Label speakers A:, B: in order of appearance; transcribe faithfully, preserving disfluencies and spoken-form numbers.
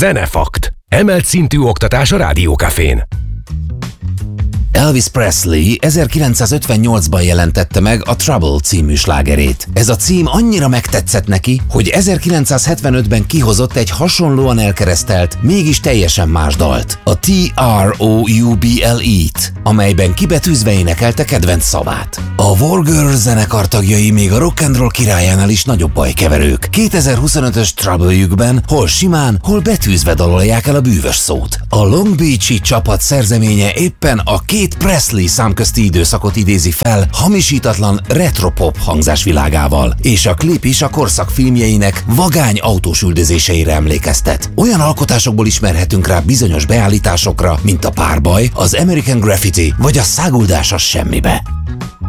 A: Zenefakt. Emelt szintű oktatás a Rádiókafén.
B: Elvis Presley ezerkilencszázötvennyolcban jelentette meg a Trouble című slágerét. Ez a cím annyira megtetszett neki, hogy ezerkilencszázhetvenötben kihozott egy hasonlóan elkeresztelt, mégis teljesen más dalt, a T R O U B L E-t, amelyben kibetűzve énekelte kedvenc szavát. A War Girls zenekar tagjai még a rock and roll királyánál is nagyobb bajkeverők. kétezer-huszonötös Trouble-jükben hol simán, hol betűzve dalolják el a bűvös szót. A Long Beach-i csapat szerzeménye éppen a két Presley számközti időszakot idézi fel hamisítatlan retropop hangzásvilágával, és a klip is a korszak filmjeinek vagány autós üldözéseire emlékeztet. Olyan alkotásokból ismerhetünk rá bizonyos beállításokra, mint a Párbaj, az American Graffiti vagy a Száguldás a semmibe.